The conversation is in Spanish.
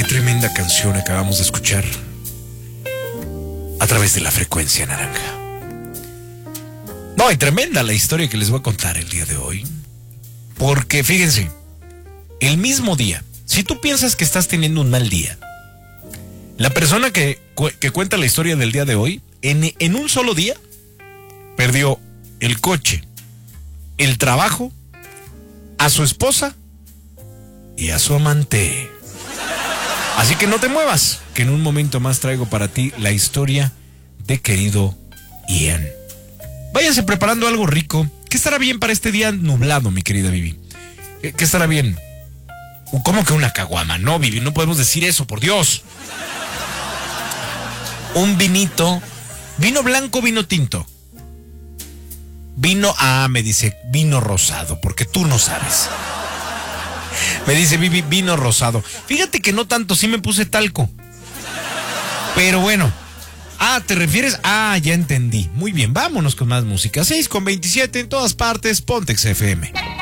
Qué tremenda canción acabamos de escuchar a través de la frecuencia naranja. No, y tremenda la historia que les voy a contar el día de hoy. Porque fíjense, el mismo día, si tú piensas que estás teniendo un mal día, la persona que cuenta la historia del día de hoy, en un solo día, perdió el coche, el trabajo, a su esposa y a su amante. Así que no te muevas, que en un momento más traigo para ti la historia de querido Ian. Váyanse preparando algo rico. ¿Qué estará bien para este día nublado, mi querida Vivi? ¿Qué estará bien? ¿Cómo que una caguama? No, Vivi, no podemos decir eso, por Dios. Un vinito. ¿Vino blanco o vino tinto? Me dice, vino rosado, porque tú no sabes. Me dice Vivi, vino rosado. Fíjate que no tanto, sí me puse talco. Pero bueno. ¿Te refieres? Ya entendí. Muy bien, vámonos con más música. 6:27 en todas partes, Pontex FM.